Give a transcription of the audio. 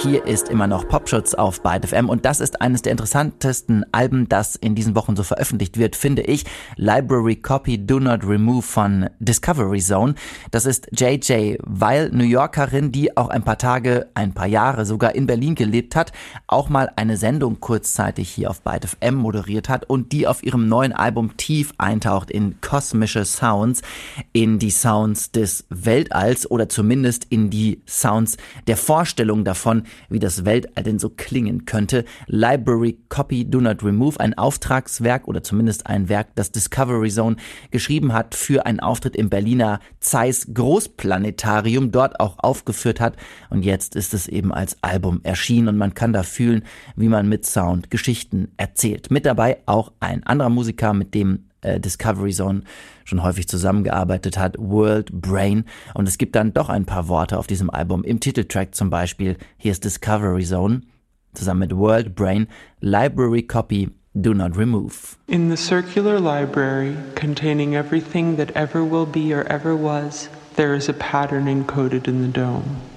Hier ist immer noch Popschutz auf Byte FM und das ist eines der interessantesten Alben, das in diesen Wochen so veröffentlicht wird, finde ich. Library Copy Do Not Remove von Discovery Zone. Das ist JJ Weil, New Yorkerin, die auch ein paar Jahre sogar in Berlin gelebt hat, auch mal eine Sendung kurzzeitig hier auf Byte FM moderiert hat und die auf ihrem neuen Album tief eintaucht in kosmische Sounds, in die Sounds des Weltalls oder zumindest in die Sounds der Vorstellung davon, wie das Weltall denn so klingen könnte. Library Copy Do Not Remove, ein Auftragswerk oder zumindest ein Werk, das Discovery Zone geschrieben hat für einen Auftritt im Berliner Zeiss Großplanetarium, dort auch aufgeführt hat und jetzt ist es eben als Album erschienen und man kann da fühlen, wie man mit Sound Geschichten erzählt. Mit dabei auch ein anderer Musiker, mit dem Discovery Zone schon häufig zusammengearbeitet hat, World Brain. Und es gibt dann doch ein paar Worte auf diesem Album. Im Titeltrack zum Beispiel, hier ist Discovery Zone, zusammen mit World Brain, Library Copy Do Not Remove. In the circular library, containing everything that ever will be or ever was, there is a pattern encoded in the dome.